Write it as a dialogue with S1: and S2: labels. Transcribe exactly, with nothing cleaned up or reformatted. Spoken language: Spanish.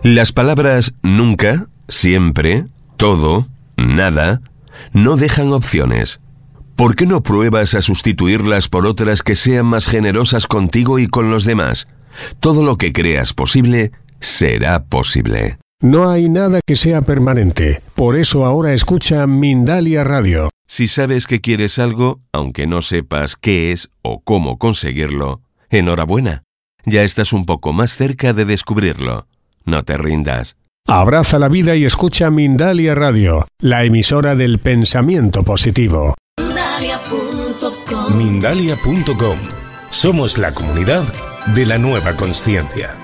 S1: Las palabras nunca, siempre, todo, nada, no dejan opciones. ¿Por qué no pruebas a sustituirlas por otras que sean más generosas contigo y con los demás? Todo lo que creas posible, será posible.
S2: No hay nada que sea permanente. Por eso ahora escucha Mindalia Radio.
S1: Si sabes que quieres algo, aunque no sepas qué es o cómo conseguirlo, enhorabuena. Ya estás un poco más cerca de descubrirlo. No te rindas.
S2: Abraza la vida y escucha Mindalia Radio, la emisora del pensamiento positivo.
S3: Mindalia punto com.
S4: Mindalia punto com. Somos la comunidad de la nueva consciencia.